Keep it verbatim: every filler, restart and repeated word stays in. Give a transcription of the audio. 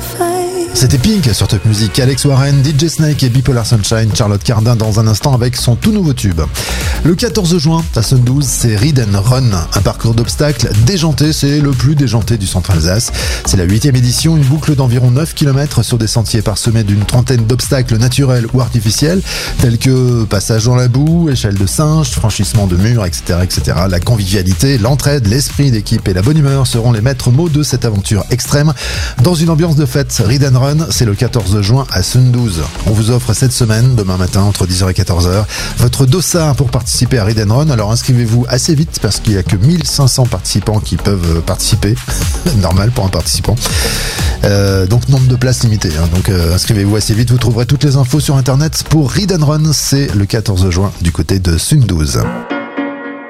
C'était Pink sur Top Music, Alex Warren, D J Snake et Bipolar Sunshine, Charlotte Cardin dans un instant avec son tout nouveau tube. Le quatorze juin, à Sun douze, c'est Ride and Run, un parcours d'obstacles déjanté, c'est le plus déjanté du centre Alsace. C'est la huitième édition, une boucle d'environ neuf kilomètres sur des sentiers parsemés d'une trentaine d'obstacles naturels ou artificiels, tels que passage dans la boue, échelle de singe, franchissement de murs, et cetera, et cetera. La convivialité, l'entraide, l'esprit d'équipe et la bonne humeur seront les maîtres mots de cette aventure extrême. Dans une ambiance de fête, Ride and Run, c'est le quatorze juin à Sun douze. On vous offre cette semaine, demain matin, entre dix heures et quatorze heures, votre dossard pour participer à Ride and Run. Alors inscrivez-vous assez vite parce qu'il n'y a que mille cinq cents participants qui peuvent participer. Normal pour un participant. Euh, donc nombre de places limitées. Hein. Donc euh, inscrivez-vous assez vite. Vous trouverez toutes les infos sur internet pour Ride and Run. C'est le quatorze juin du côté de Sun douze.